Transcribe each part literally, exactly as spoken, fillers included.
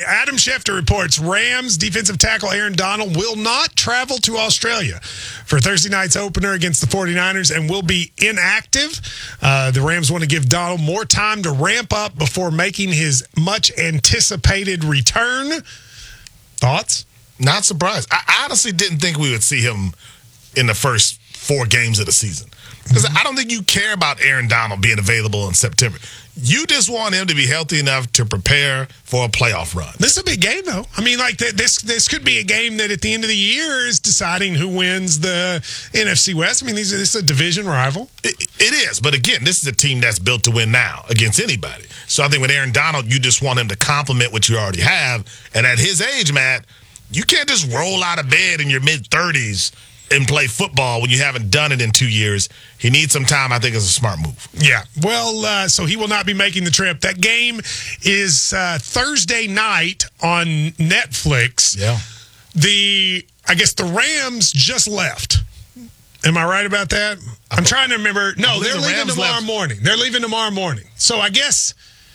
Adam Schefter reports Rams defensive tackle Aaron Donald will not travel to Australia for Thursday night's opener against the 49ers and will be inactive. Uh, the Rams want to give Donald more time to ramp up before making his much-anticipated return. Thoughts? Not surprised. I honestly didn't think we would see him in the first four games of the season. Because I don't think you care about Aaron Donald being available in September. You just want him to be healthy enough to prepare for a playoff run. This is a big game, though. I mean, like, this this could be a game that at the end of the year is deciding who wins the N F C West. I mean, this is a division rival. It, it is. But, again, this is a team that's built to win now against anybody. So I think with Aaron Donald, you just want him to complement what you already have. And at his age, Matt, you can't just roll out of bed in your mid-thirties and play football when you haven't done it in two years. He needs some time. I think it's a smart move. Yeah. Well, uh, so he will not be making the trip. That game is uh, Thursday night on Netflix. Yeah. The, I guess the Rams just left. Am I right about that? I'm trying to remember. No, they're the leaving Rams tomorrow left. morning. They're leaving tomorrow morning. So I guess,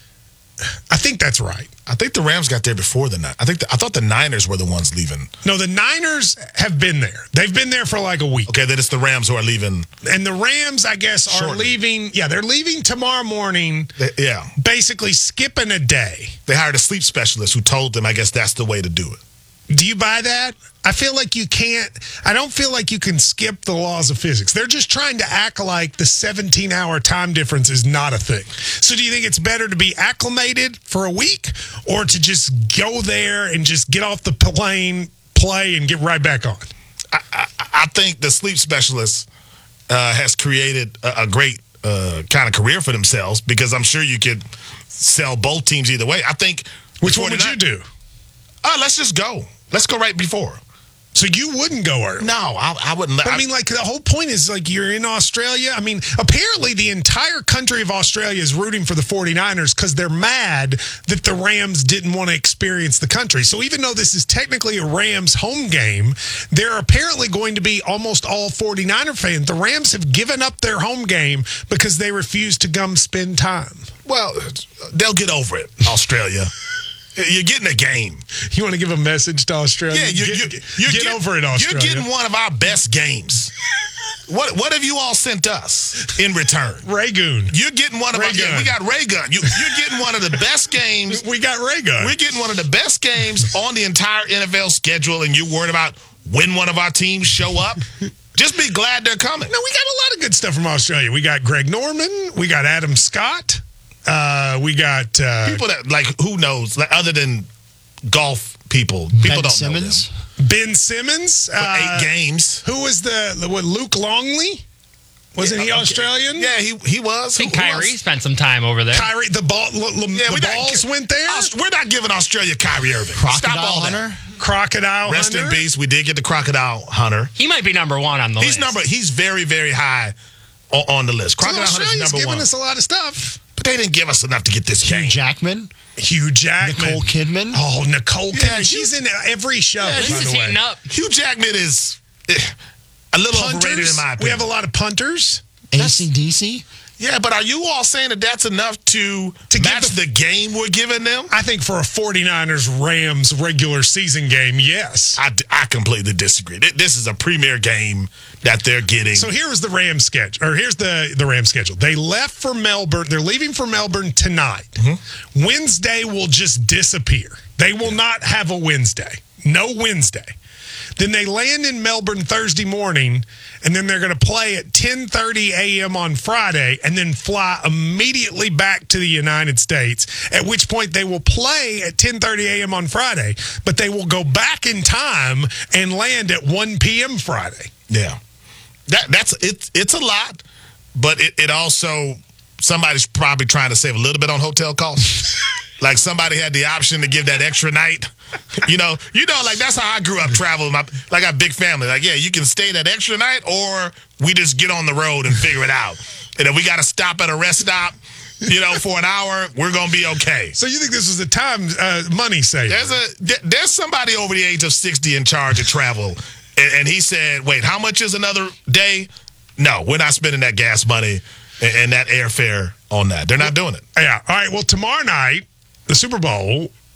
I think that's right. I think the Rams got there before the night. I think the, I thought the Niners were the ones leaving. No, the Niners have been there. They've been there for like a week. Okay, then it's the Rams who are leaving. And the Rams, I guess, are Shortly. leaving. Yeah, they're leaving tomorrow morning. They, yeah. Basically skipping a day. They hired a sleep specialist who told them, I guess that's the way to do it. Do you buy that? I feel like you can't. I don't feel like you can skip the laws of physics. They're just trying to act like the seventeen-hour time difference is not a thing. So do you think it's better to be acclimated for a week or to just go there and just get off the plane, play, and get right back on? I, I, I think the sleep specialist uh, has created a, a great uh, kind of career for themselves because I'm sure you could sell both teams either way. I think. Which one would you do? Uh, let's just go. Let's go right before. So you wouldn't go early? No, I, I wouldn't. But I mean, like, the whole point is, like, you're in Australia. I mean, apparently the entire country of Australia is rooting for the 49ers because they're mad that the Rams didn't want to experience the country. So even though this is technically a Rams home game, they're apparently going to be almost all 49er fans. The Rams have given up their home game because they refuse to come spend time. Well, they'll get over it, Australia. You're getting a game. You want to give a message to Australia? Yeah, you, get, you, you're get get, over it, Australia. You're getting one of our best games. What what have you all sent us in return? Raygun. You're getting one of Ray our. Yeah, we got Raygun. You, you're getting one of the best games. We got Raygun. We're getting one of the best games on the entire N F L schedule, and you're worried about when one of our teams show up. Just be glad they're coming. No, we got a lot of good stuff from Australia. We got Greg Norman. We got Adam Scott. Uh, we got uh, people that like who knows, like other than golf people. People Ben don't Simmons. know them. Ben Simmons. For uh, eight games. Who was the what? Luke Longley. Wasn't Yeah, he okay. Australian? Yeah, he he was. I think Who- who Kyrie else? spent some time over there. Kyrie. The ball. L- L- Yeah, the we not balls gi- went there. Aus- We're not giving Australia Kyrie Irving. Crocodile Stop all Hunter. that. Crocodile Rest Hunter. in peace. We did get the Crocodile Hunter. He might be number one on the He's list. number. He's very very high on, on the list. So Crocodile Hunter's Australia's number giving one. us a lot of stuff. But they didn't give us enough to get this Hugh game. Jackman. Hugh Jackman. Nicole Kidman. Oh, Nicole Yeah, Kidman. Hugh- She's in every show. Yeah, by He's the just way. heating up. Hugh Jackman is eh, a little overrated Punters. in my opinion. We have a lot of punters. A C D C. Yeah, but are you all saying that that's enough to, To give match the- the, game we're giving them? I think for a 49ers Rams regular season game, yes. I, I completely disagree. Th- This is a premier game that they're getting. So here was the Rams schedule, or here's the, the Rams schedule. They left for Melbourne. They're leaving for Melbourne tonight. Mm-hmm. Wednesday will just disappear. They will not have a Wednesday. No Wednesday. Then they land in Melbourne Thursday morning, and then they're going to play at ten thirty a.m. on Friday and then fly immediately back to the United States, at which point they will play at ten thirty a.m. on Friday, but they will go back in time and land at one p.m. Friday. yeah, that that's it. It's a lot, but it, it also somebody's probably trying to save a little bit on hotel costs. Like somebody had the option to give that extra night. You know, you know, like that's how I grew up traveling. My, like I got a big family. Like, yeah, you can stay that extra night, or we just get on the road and figure it out. And if we got to stop at a rest stop, you know, for an hour, we're gonna be okay. So you think this was a time uh, money saver? There's a there- there's somebody over the age of sixty in charge of travel, and, and he said, "Wait, how much is another day? No, we're not spending that gas money and, and that airfare on that. They're not doing it." Yeah. All right. Well, tomorrow night, the Super Bowl,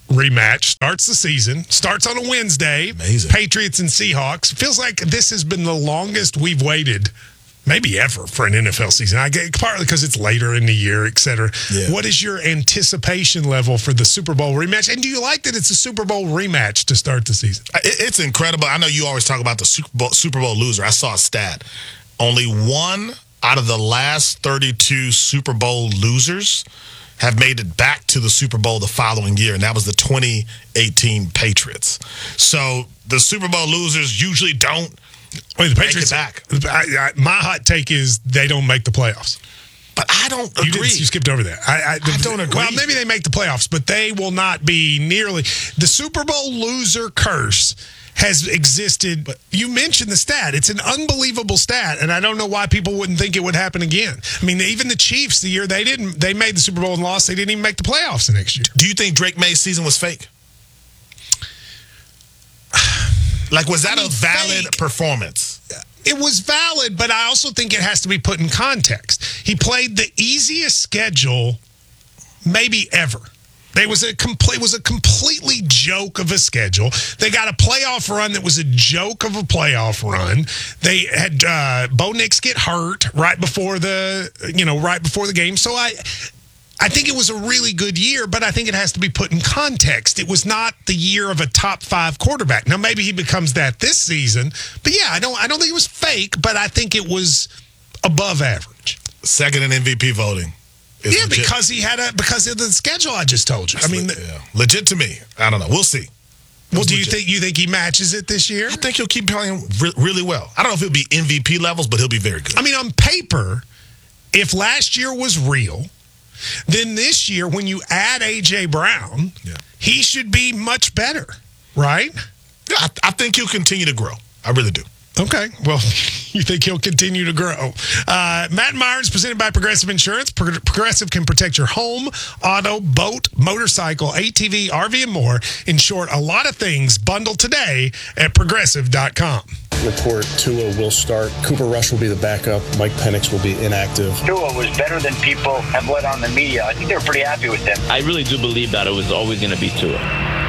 rematch starts the season, starts on a Wednesday. Amazing. Patriots and Seahawks. Feels like this has been the longest we've waited, maybe ever, for an N F L season. I get partly because it's later in the year, et cetera. Yeah. What is your anticipation level for the Super Bowl rematch? And do you like that it's a Super Bowl rematch to start the season? It, it's incredible. I know you always talk about the Super Bowl, Super Bowl loser. I saw a stat. Only one out of the last thirty-two Super Bowl losers have made it back to the Super Bowl the following year, and that was the twenty eighteen Patriots. So the Super Bowl losers usually don't Wait, the Patriots back. I, I, my hot take is they don't make the playoffs. But I don't You, agree. didn't- you skipped over that. I, I, the, I don't agree. Well, maybe they make the playoffs, but they will not be nearly. The Super Bowl loser curse has existed. But you mentioned the stat. It's an unbelievable stat, and I don't know why people wouldn't think it would happen again. I mean, even the Chiefs, the year they didn't, they made the Super Bowl and lost. They didn't even make the playoffs the next year. Do you think Drake May's season was fake? Like, was that I mean, a valid fake. performance? It was valid, but I also think it has to be put in context. He played the easiest schedule maybe ever. They was a complete was a completely joke of a schedule. They got a playoff run that was a joke of a playoff run. They had uh, Bo Nix get hurt right before the you know right before the game. So I. I think it was a really good year, but I think it has to be put in context. It was not the year of a top five quarterback. Now, maybe he becomes that this season, but yeah, I don't. I don't think it was fake, but I think it was above average. Second in M V P voting. is Yeah, legit. because he had a because of the schedule I just told you. I mean, yeah. legit to me. I don't know. We'll see. well, It's do you legit. think you think he matches it this year? I think he'll keep playing re- really well. I don't know if he'll be M V P levels, but he'll be very good. I mean, on paper, if last year was real, then this year, when you add A J Brown, Yeah. he should be much better, right? Yeah, I, I think he'll continue to grow. I really do. Okay. Well, you think he'll continue to grow. Uh, Matt Myers, presented by Progressive Insurance. Pro- Progressive can protect your home, auto, boat, motorcycle, A T V, R V, and more. In short, a lot of things. Bundle today at progressive dot com. Report Tua will start. Cooper Rush will be the backup. Mike Penix will be inactive. Tua was better than people have let on the media. I think they were pretty happy with him. I really do believe that it was always going to be Tua.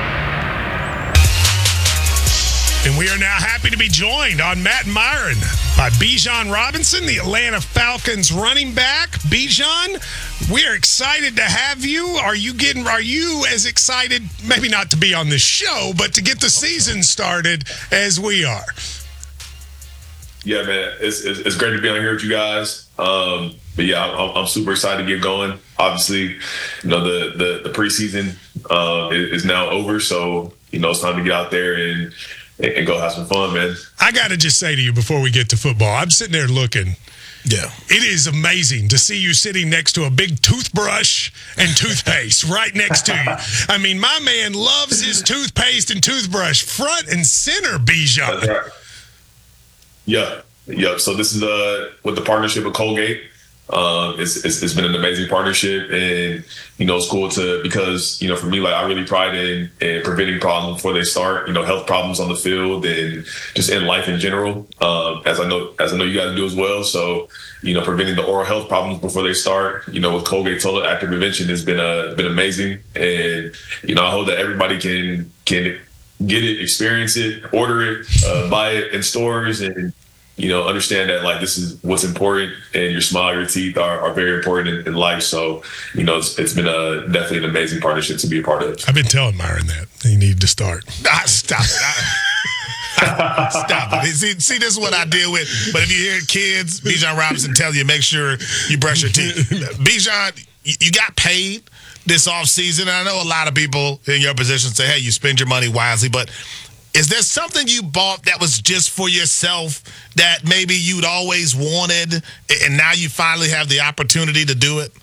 And we are now happy to be joined on Matt and Myron by Bijan Robinson, the Atlanta Falcons running back. Bijan, we are excited to have you. Are you getting? Are you as excited? Maybe not to be on this show, but to get the season started as we are. Yeah, man, it's, it's it's great to be on here with you guys. Um, but yeah, I'm, I'm super excited to get going. Obviously, you know the the, the preseason uh, is, is now over, so you know it's time to get out there and and go have some fun, man. I got to just say to you before we get to football, I'm sitting there looking. Yeah. It is amazing to see you sitting next to a big toothbrush and toothpaste right next to you. I mean, my man loves his toothpaste and toothbrush front and center, Bijan. That's right. Yeah, yeah. So this is uh with the partnership with Colgate. Um, it's, it's it's been an amazing partnership, and you know it's cool to because you know for me, like I really pride in, in preventing problems before they start. You know, health problems on the field and just in life in general. Um, as I know, as I know you guys do as well. So you know, preventing the oral health problems before they start. You know, with Colgate Total Active Prevention has been uh, been amazing, and you know I hope that everybody can can get it, experience it, order it, uh, buy it in stores, and you know, understand that like this is what's important, and your smile, your teeth are, are very important in, in life. So, you know, it's, it's been a definitely an amazing partnership to be a part of. I've been telling Myron that he needed to start. Ah, stop it. I- stop it. See, see, this is what I deal with. But if you hear kids, Bijan Robinson tell you, make sure you brush your teeth. Bijan, you, you got paid this offseason. I know a lot of people in your position say, hey, you spend your money wisely, but is there something you bought that was just for yourself that maybe you'd always wanted and now you finally have the opportunity to do it?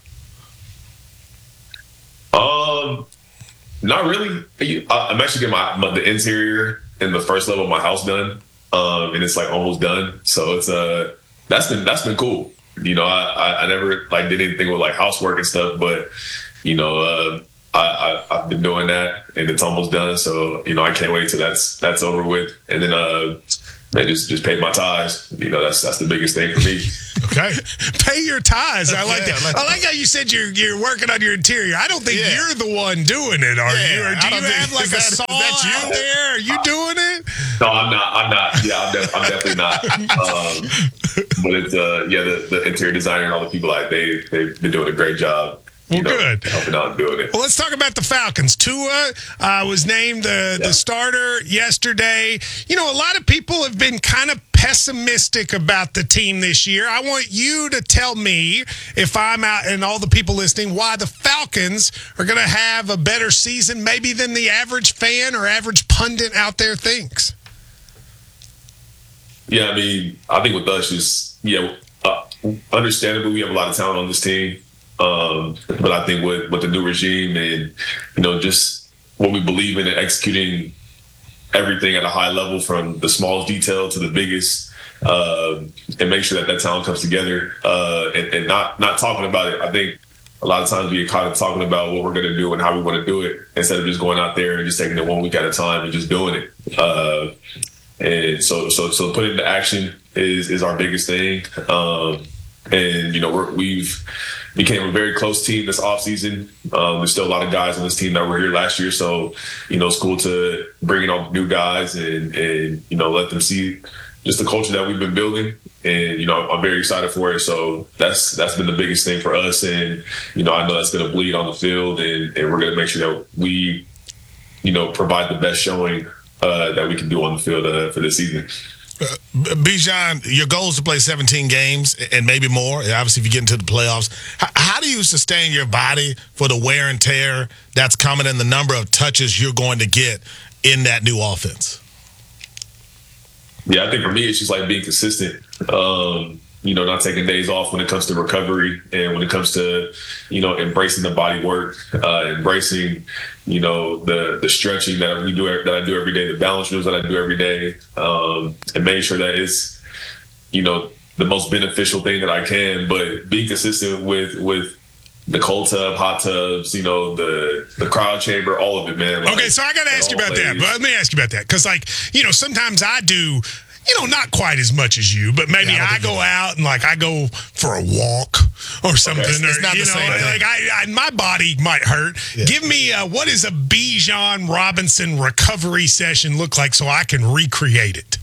Um, not really. I- I'm actually getting my, my the interior and the first level of my house done, um, and it's like almost done. So it's uh that's been that's been cool. You know, I I, I never like did anything with like housework and stuff, but you know, uh, I, I I've been doing that and it's almost done. So you know, I can't wait till that's that's over with. And then uh, man, just just pay my tithes. You know, that's that's the biggest thing for me. Okay. Pay your tithes. I like Yeah, that. I like I like how you said you're you're working on your interior. I don't think Yeah. you're the one doing it, are Yeah, you? Or I do don't you think- have like is a that- is saw that you? out there? Are you doing it? No, I'm not. I'm not. Yeah, I'm, def- I'm definitely not. Um, but it's uh, yeah, the, the interior designer and all the people like they they've been doing a great job. You Well, know, good. helping out and doing it. Well, let's talk about the Falcons. Tua uh, was named the, Yeah. the starter yesterday. You know, a lot of people have been kind of pessimistic about the team this year. I want you to tell me, if I'm out and all the people listening, why the Falcons are going to have a better season maybe than the average fan or average pundit out there thinks. Yeah, I mean, I think with us, just yeah, uh, understandably, we have a lot of talent on this team. Um, but I think with with the new regime and you know just what we believe in and executing everything at a high level, from the smallest detail to the biggest, uh, and make sure that that talent comes together uh, and, and not not talking about it. I think a lot of times we get caught up talking about what we're going to do and how we want to do it instead of just going out there and just taking it one week at a time and just doing it. Uh, and so so so putting it into action is is our biggest thing. Um, and you know we're, we've became a very close team this offseason. Um, there's still a lot of guys on this team that were here last year, so you know it's cool to bring in all the new guys and and you know let them see just the culture that we've been building. And you know I'm very excited for it. So that's that's been the biggest thing for us, and you know I know that's going to bleed on the field, and, and we're going to make sure that we you know provide the best showing uh, that we can do on the field uh, for this season. Bijan, your goal is to play seventeen games and maybe more. Obviously, if you get into the playoffs, how, how do you sustain your body for the wear and tear that's coming and the number of touches you're going to get in that new offense? Yeah, I think for me, it's just like being consistent. Um, you know, not taking days off when it comes to recovery and when it comes to, you know, embracing the body work, uh, embracing, you know, the the stretching that we do that I do every day, the balance drills that I do every day, um, and making sure that it's, you know, the most beneficial thing that I can. But being consistent with with the cold tub, hot tubs, you know, the the cryo chamber, all of it, man. Like, Okay, so I got to ask you about that. But let me ask you about that because, like, you know, sometimes I do. You know, not quite as much as you, but maybe Yeah, I I, don't go think out and like I go for a walk or something. it's- it's or, not you the know, same thing. like I, I, my body might hurt. Yeah. Give me uh, what does a Bijan Robinson recovery session look like so I can recreate it?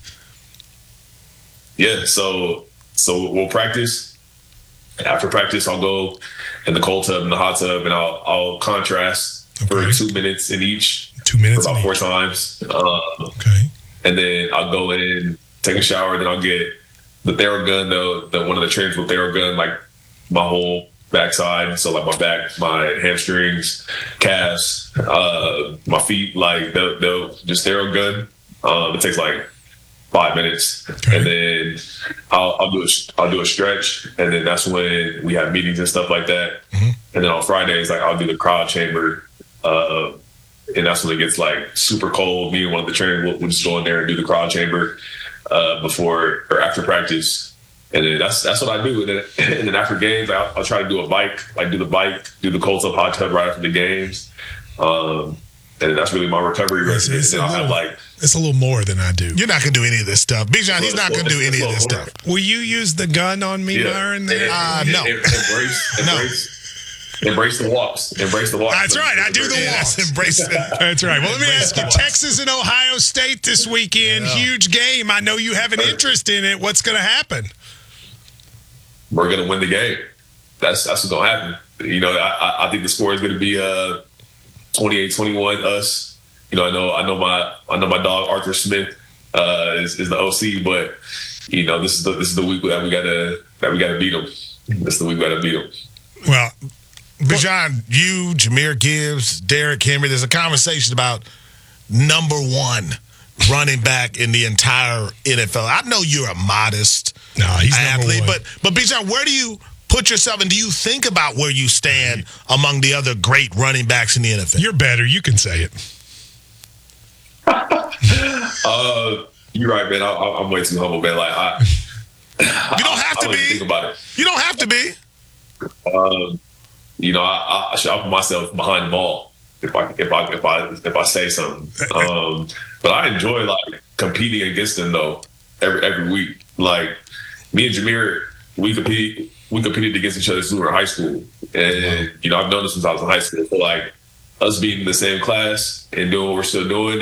Yeah, so so we'll practice. After practice, I'll go in the cold tub and the hot tub, and I'll I'll contrast for Okay. two minutes in each. Two minutes for about in four each. times. Um, Okay. and then I'll go in, take a shower, then I'll get the Theragun, the, the one of the trainers with Theragun, like my whole backside. So like my back, my hamstrings, calves, uh, my feet, like they'll, they'll just Theragun. Um, it takes like five minutes, Okay. and then I'll, I'll do a I'll do a stretch, and then that's when we have meetings and stuff like that. Mm-hmm. And then on Fridays, like I'll do the cryo chamber. Uh, And that's when it gets like super cold. Me and one of the trainers will, will just go in there and do the cryo chamber uh, before or after practice, and then that's that's what I do. And then, and then after games, I'll, I'll try to do a bike, like do the bike, do the cold tub, hot tub right after the games, um, and then that's really my recovery It's, regimen. it's, And a I'll have little, like it's a little more than I do. You're not going to do any of this stuff. Bijan, he's not going to do any of this stuff. Will you use the gun on me, Myron? There? Uh, no. Embrace, No. embrace, embrace the walks. Embrace the walks. That's right. I do the Yes, walks. embrace it. That's right. Well, let me Embrace ask you, the Texas and Ohio State this weekend, Yeah. huge game. I know you have an interest in it. What's going to happen? We're gonna win the game. That's that's what's gonna happen. You know, I, I think the score is gonna be uh twenty-eight twenty-one us. You know, I know I know my I know my dog Arthur Smith uh, is, is the O C, but you know this is the this is the week that we gotta that we gotta beat them. This is the week we gotta beat them. Well, Bijan, you, Jahmyr Gibbs, Derrick Henry, there's a conversation about number one running back in the entire N F L. I know you're a modest no, he's number athlete, one. but but Bijan, where do you put yourself, and do you think about where you stand among the other great running backs in the N F L? You're better. You can say it. Uh, you're right, man. I, I, I'm way too humble, man. Like I, You don't have I to don't even be. think about it. You don't have to be. Um, you know, I, I should put myself behind the ball if I if I if I if I say something. Um, but I enjoy like competing against them though, every every week. Like me and Jameer, we compete we competed against each other since we were in high school, and you know I've known this since I was in high school. So like us being in the same class and doing what we're still doing,